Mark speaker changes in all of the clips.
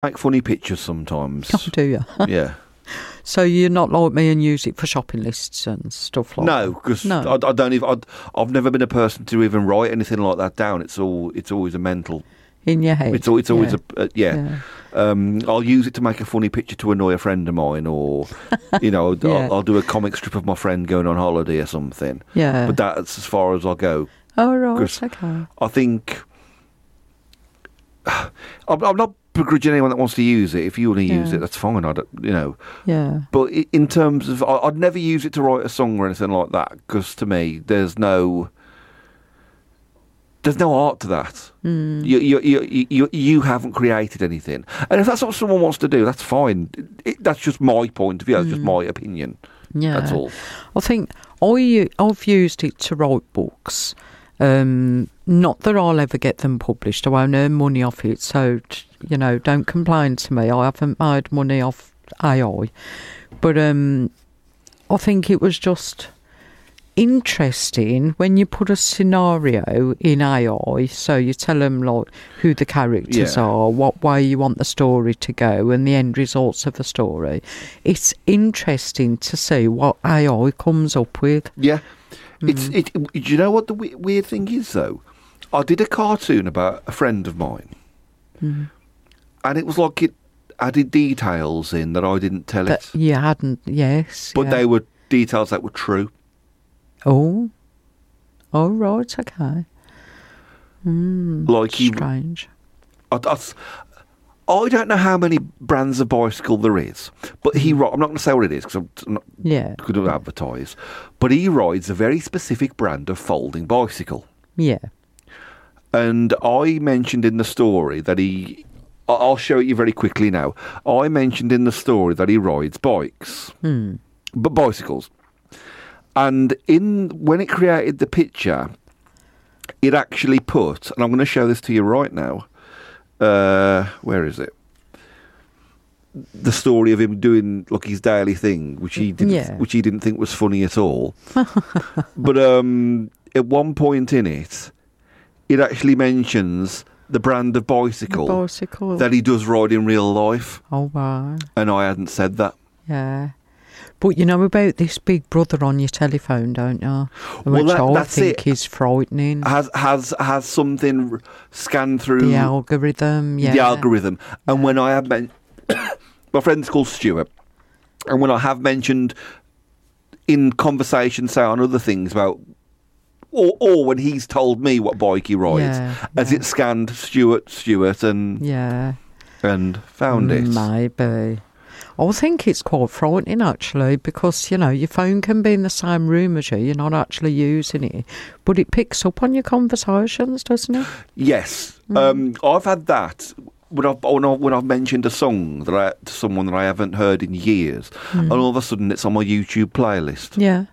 Speaker 1: make funny pictures sometimes.
Speaker 2: Oh, do you?
Speaker 1: Yeah.
Speaker 2: So you're not like me and use it for shopping lists and stuff like that?
Speaker 1: No, because I don't even. I've never been a person to even write anything like that down. It's always a mental.
Speaker 2: In your head.
Speaker 1: It's always I'll use it to make a funny picture to annoy a friend of mine, or I'll do a comic strip of my friend going on holiday or something.
Speaker 2: Yeah.
Speaker 1: But that's as far as I'll go.
Speaker 2: Oh right, okay.
Speaker 1: I think I'm not begrudging anyone that wants to use it. If you want to use it, that's fine. I don't,
Speaker 2: Yeah.
Speaker 1: But in terms of, I'd never use it to write a song or anything like that, because to me, there's no art to that. You haven't created anything, and if that's what someone wants to do, that's fine. That's just my point of view. That's just my opinion.
Speaker 2: Yeah,
Speaker 1: that's all.
Speaker 2: I think I've used it to write books. Not that I'll ever get them published. I won't earn money off it, so don't complain to me. I haven't made money off AI, but I think it was just interesting when you put a scenario in AI. So you tell them like who the characters are, what way you want the story to go, and the end results of the story. It's interesting to see what AI comes up with.
Speaker 1: Yeah. Do you know what the weird thing is, though? I did a cartoon about a friend of mine, and it was like it added details in that I didn't tell it.
Speaker 2: You hadn't, yes.
Speaker 1: But they were details that were true.
Speaker 2: Oh. Oh, right, okay.
Speaker 1: Like
Speaker 2: strange.
Speaker 1: I don't know how many brands of bicycle there is, but I'm not going to say what it is because I'm not going to advertise, but he rides a very specific brand of folding bicycle.
Speaker 2: Yeah.
Speaker 1: And I mentioned in the story that I'll show it you very quickly now. I mentioned in the story that he rides bikes, but bicycles. And when it created the picture, it actually put, and I'm going to show this to you right now, where is it? The story of him doing like his daily thing, which he didn't think was funny at all. But at one point in it actually mentions the brand of bicycle that he does ride in real life.
Speaker 2: Oh wow!
Speaker 1: And I hadn't said that.
Speaker 2: Yeah. But you know about this Big Brother on your telephone, don't you? Which I think is frightening.
Speaker 1: Has something scanned through
Speaker 2: the algorithm? Yeah,
Speaker 1: the algorithm. And when I have my friend's called Stuart, and when I have mentioned in conversation, say on other things about, or when he's told me what bike he rides, has it scanned Stuart, and found it?
Speaker 2: Maybe. I think it's quite frightening, actually, because, your phone can be in the same room as you. You're not actually using it. But it picks up on your conversations, doesn't it?
Speaker 1: Yes. I've had that when I've mentioned a song to someone that I haven't heard in years, and all of a sudden it's on my YouTube playlist.
Speaker 2: Yeah.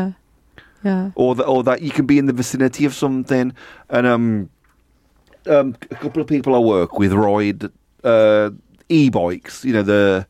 Speaker 1: Or that you can be in the vicinity of something, and a couple of people I work with ride e-bikes, the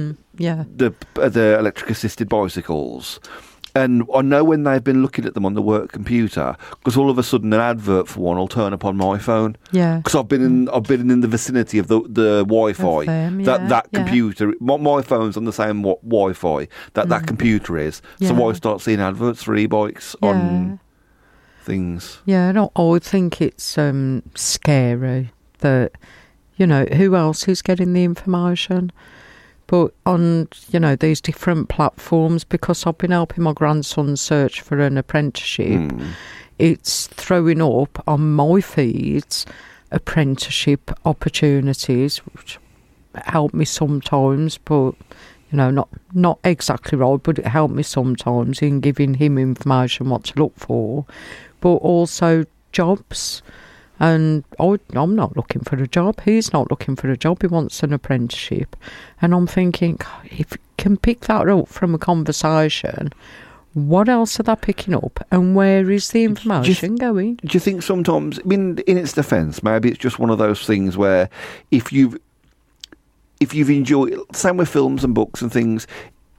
Speaker 1: electric assisted bicycles, and I know when they've been looking at them on the work computer, because all of a sudden an advert for one will turn up on my phone. Yeah, because I've been in the vicinity of the Wi-Fi that computer. My phone's on the same Wi-Fi that computer is. So I start seeing adverts for e-bikes on things.
Speaker 2: Yeah, no, I would think it's scary that. Who else is getting the information? But on, these different platforms, because I've been helping my grandson search for an apprenticeship, it's throwing up on my feeds apprenticeship opportunities, which help me sometimes, but, not exactly right, but it helped me sometimes in giving him information what to look for, but also jobs. And I'm not looking for a job. He's not looking for a job. He wants an apprenticeship. And I'm thinking, if you can pick that up from a conversation, what else are they picking up? And where is the information going?
Speaker 1: Do you think sometimes, in its defence, maybe it's just one of those things where if you've enjoyed, same with films and books and things,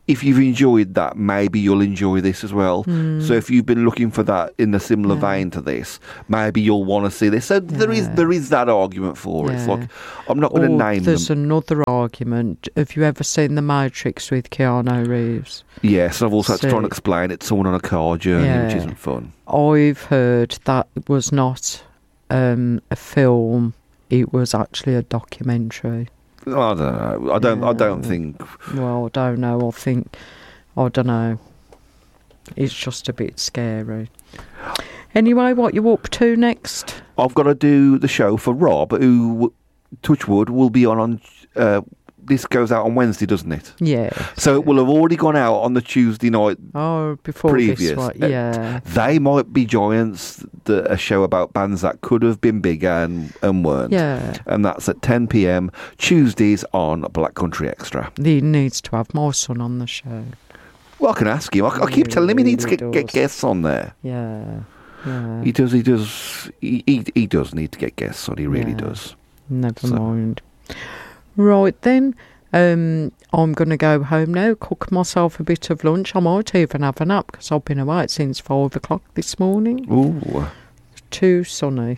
Speaker 1: if you've enjoyed that, maybe you'll enjoy this as well. So if you've been looking for that in a similar vein to this, maybe you'll want to see this. So there is that argument for it. It's like, I'm not going to name them.
Speaker 2: There's another argument. Have you ever seen The Matrix with Keanu Reeves?
Speaker 1: Yes, I've also had to try and explain it to someone on a car journey, which isn't fun.
Speaker 2: I've heard that was not a film. It was actually a documentary.
Speaker 1: I don't know. I don't think.
Speaker 2: Well, I don't know. I don't know. It's just a bit scary. Anyway, what you up to next?
Speaker 1: I've got to do the show for Rob, who, Touchwood, will be on. This goes out on Wednesday, doesn't it?
Speaker 2: Yeah.
Speaker 1: So it will have already gone out on the Tuesday night.
Speaker 2: Oh, before
Speaker 1: previous.
Speaker 2: This one, yeah.
Speaker 1: They Might Be Giants, a show about bands that could have been bigger and weren't.
Speaker 2: Yeah.
Speaker 1: And that's at 10 p.m. Tuesdays on Black Country Extra.
Speaker 2: He needs to have my son on the show.
Speaker 1: Well, I can ask him. I keep telling him he needs to get guests on there.
Speaker 2: Yeah. Yeah.
Speaker 1: He does need to get guests on. He really does.
Speaker 2: Never mind. Right then, I'm going to go home now, cook myself a bit of lunch. I might even have a nap because I've been awake since 5 o'clock this morning.
Speaker 1: Ooh.
Speaker 2: Too sunny.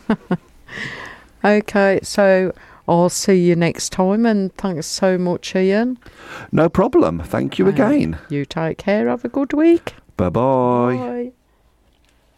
Speaker 2: Okay, so I'll see you next time, and thanks so much, Ian.
Speaker 1: No problem. Thank you again.
Speaker 2: You take care. Have a good week.
Speaker 1: Bye-bye.
Speaker 2: Bye.